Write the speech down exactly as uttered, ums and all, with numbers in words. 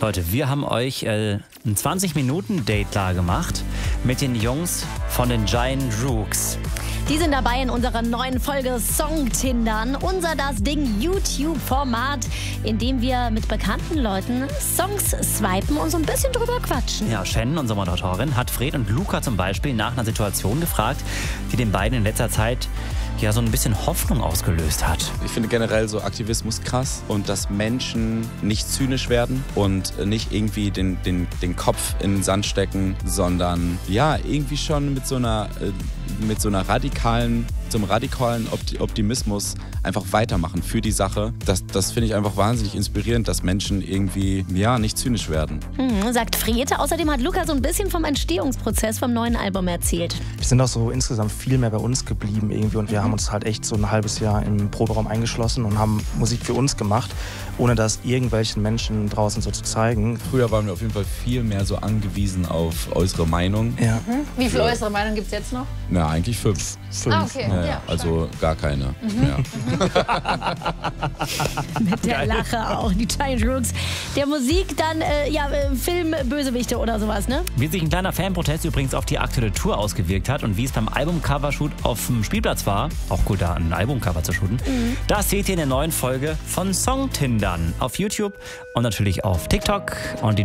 Leute, wir haben euch äh, ein zwanzig Minuten Date klar gemacht mit den Jungs von den Giant Rooks. Die sind dabei in unserer neuen Folge Songtindern. Unser das Ding YouTube-Format, in dem wir mit bekannten Leuten Songs swipen und so ein bisschen drüber quatschen. Ja, Shannon, unsere Moderatorin, hat Fred und Luca zum Beispiel nach einer Situation gefragt, die den beiden in letzter Zeit ja so ein bisschen Hoffnung ausgelöst hat. Ich finde generell so Aktivismus krass und dass Menschen nicht zynisch werden und nicht irgendwie den, den, den Kopf in den Sand stecken, sondern ja, irgendwie schon mit so einer, mit so einer radikalen, so einem radikalen Optimismus einfach weitermachen für die Sache. Das, das finde ich einfach wahnsinnig inspirierend, dass Menschen irgendwie, ja, nicht zynisch werden. Hm, sagt Fred. Außerdem hat Luca so ein bisschen vom Entstehungsprozess vom neuen Album erzählt. Wir sind auch so insgesamt viel mehr bei uns geblieben irgendwie und wir haben uns halt echt so ein halbes Jahr im Proberaum eingeschlossen und haben Musik für uns gemacht, ohne das irgendwelchen Menschen draußen so zu zeigen. Früher waren wir auf jeden Fall viel mehr so angewiesen auf äußere Meinung. Ja. Mhm. Wie viele äußere Meinungen gibt es jetzt noch? Na, eigentlich fünf. Fünf. Ah, okay. Ja, Ja, also gar keine. Mhm. Ja. Mit der Lache auch, die Giant Rooks. Der Musik dann, äh, ja, Film-Bösewichte oder sowas, ne? Wie sich ein kleiner Fanprotest übrigens auf die aktuelle Tour ausgewirkt hat und wie es beim Albumcover-Shoot auf dem Spielplatz war, auch cool da ein Albumcover zu shooten, mhm. das seht ihr in der neuen Folge von Songtindern auf YouTube und natürlich auf TikTok. Und die